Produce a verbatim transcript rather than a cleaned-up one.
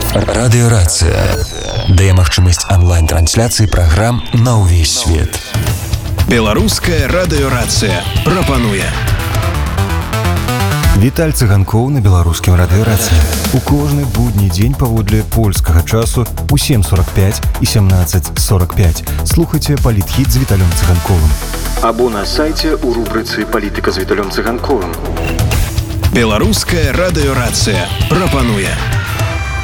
Радыёрацыя дае магчымасць онлайн-трансляцыі праграм на ўвесь свет. Беларуская радыёрацыя прапануе. Віталь Цыганкоў на беларускім радыёрацыі. У кожны будні дзень паводле польскага часу у сем сорок пять і семнадцать сорок пять слухайце палітхіт з Віталем Цыганковым. Або на сайце у рубрыцы «Палітыка з Віталем Цыганковым». Беларуская радыёрацыя прапануе.